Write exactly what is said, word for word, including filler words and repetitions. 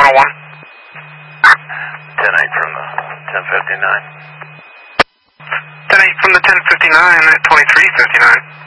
one oh one. ten eight from the ten fifty-nine. ten eight from the ten fifty-nine at twenty-three fifty-nine.